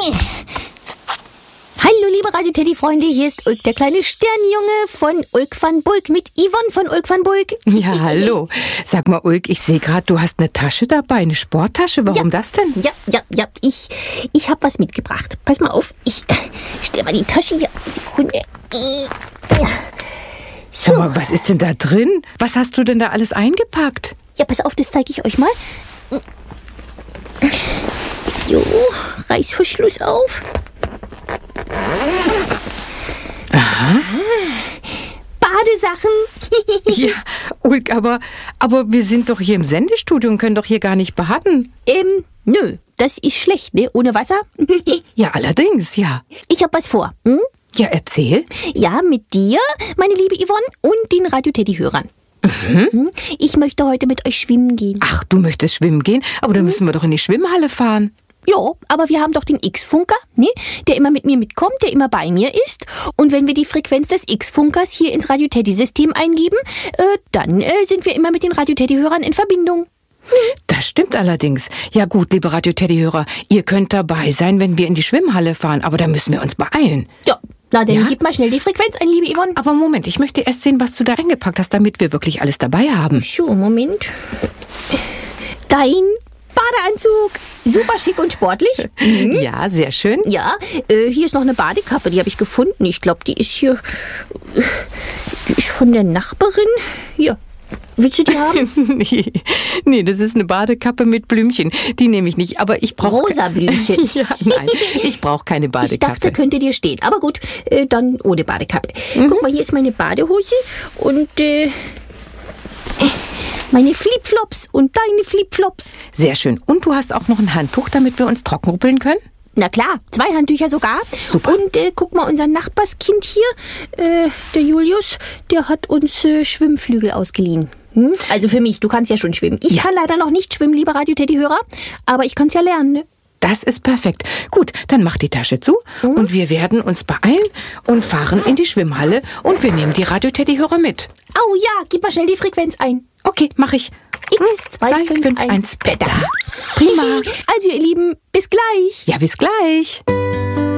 Hallo liebe Radio-Teddy-Freunde, hier ist Ulk, der kleine Sternjunge von Ulk van Bulk mit Yvonne von Ulk van Bulk. Ja, hallo. Sag mal, Ulk, ich sehe gerade, du hast eine Tasche dabei, eine Sporttasche. Warum das denn? Ja, ich habe was mitgebracht. Pass mal auf, ich stelle mal die Tasche hier. Sekunde. Sag mal, was ist denn da drin? Was hast du denn da alles eingepackt? Ja, pass auf, das zeige ich euch mal. So, Reißverschluss auf. Aha. Badesachen. Ja, Ulk, aber wir sind doch hier im Sendestudio und können doch hier gar nicht baden. Nö, das ist schlecht, ne? Ohne Wasser. Ja, allerdings, ja. Ich hab was vor. Hm? Ja, erzähl. Ja, mit dir, meine liebe Yvonne, und den Radio-Teddy-Hörern. Mhm. Ich möchte heute mit euch schwimmen gehen. Ach, du möchtest schwimmen gehen? Aber dann müssen wir doch in die Schwimmhalle fahren. Ja, aber wir haben doch den X-Funker, ne? Der immer mit mir mitkommt, der immer bei mir ist. Und wenn wir die Frequenz des X-Funkers hier ins Radio-Teddy-System eingeben, dann sind wir immer mit den Radio-Teddy-Hörern in Verbindung. Das stimmt allerdings. Ja gut, liebe Radio-Teddy-Hörer, ihr könnt dabei sein, wenn wir in die Schwimmhalle fahren. Aber da müssen wir uns beeilen. Ja, na dann Ja? gib mal schnell die Frequenz ein, liebe Yvonne. Aber Moment, ich möchte erst sehen, was du da eingepackt hast, damit wir wirklich alles dabei haben. So, Moment. Dein Badeanzug. Super schick und sportlich. Ja, sehr schön. Ja, hier ist noch eine Badekappe, die habe ich gefunden. Ich glaube, die ist hier... Die ist von der Nachbarin. Hier. Willst du die haben? Nee, das ist eine Badekappe mit Blümchen. Die nehme ich nicht, aber ich brauche... Rosa Blümchen. Ja, nein, ich brauche keine Badekappe. Ich dachte, könnte dir stehen. Aber gut, dann ohne Badekappe. Guck mal, hier ist meine Badehose und meine Flipflops und deine Flipflops. Sehr schön. Und du hast auch noch ein Handtuch, damit wir uns trocken rubbeln können? Na klar, 2 Handtücher sogar. Super. Und guck mal, unser Nachbarskind hier, der Julius, der hat uns Schwimmflügel ausgeliehen. Also für mich, du kannst ja schon schwimmen. Ich kann leider noch nicht schwimmen, lieber Radio-Teddy-Hörer, aber ich kann es ja lernen, ne? Das ist perfekt. Gut, dann mach die Tasche zu und wir werden uns beeilen und fahren in die Schwimmhalle und wir nehmen die Radio-Teddy-Hörer mit. Oh ja, gib mal schnell die Frequenz ein. Okay, mach ich. X251 Beta. Prima. Also ihr Lieben, bis gleich. Ja, bis gleich.